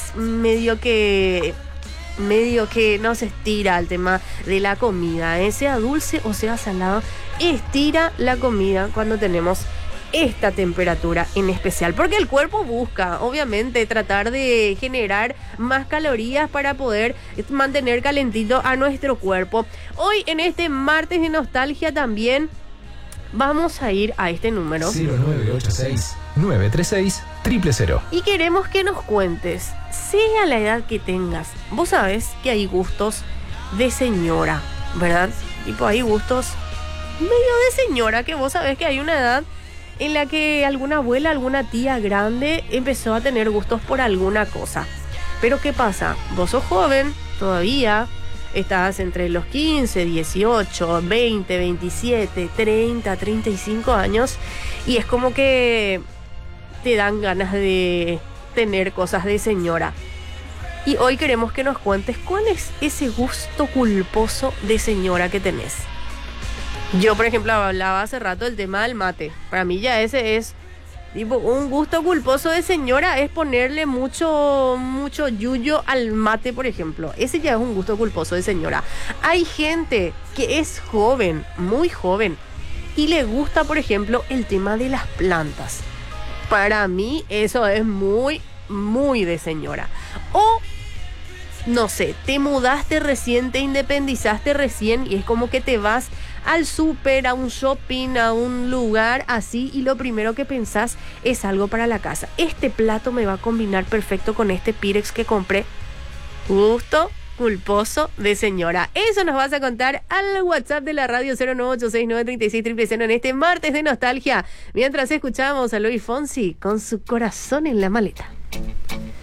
es medio que no se estira el tema de la comida, sea dulce o sea salado, estira la comida cuando tenemos esta temperatura en especial, porque el cuerpo busca, obviamente, tratar de generar más calorías para poder mantener calentito a nuestro cuerpo. Hoy, en este martes de nostalgia, también vamos a ir a este número 0986-936-000. y queremos que nos cuentes, sea la edad que tengas. Vos sabés que hay gustos de señora, ¿verdad? Tipo, hay gustos medio de señora, que vos sabés que hay una edad en la que alguna abuela, alguna tía grande empezó a tener gustos por alguna cosa. Pero ¿qué pasa? Vos sos joven todavía, estás entre los 15, 18, 20, 27, 30, 35 años y es como que te dan ganas de tener cosas de señora. Y hoy queremos que nos cuentes cuál es ese gusto culposo de señora que tenés. Yo, por ejemplo, hablaba hace rato del tema del mate. Para mí ya ese es tipo un gusto culposo de señora, es ponerle mucho yuyo al mate, por ejemplo. Ese ya es un gusto culposo de señora. Hay gente que es joven, muy joven, y le gusta, por ejemplo, el tema de las plantas. Para mí eso es muy de señora. O no sé, te mudaste recién, te independizaste recién y es como que te vas al súper, a un shopping, a un lugar así y lo primero que pensás es algo para la casa. Este plato me va a combinar perfecto con este Pirex que compré. Gusto culposo de señora. Eso nos vas a contar al WhatsApp de la radio 098693600 en este martes de nostalgia. Mientras escuchamos a Luis Fonsi con Su corazón en la maleta.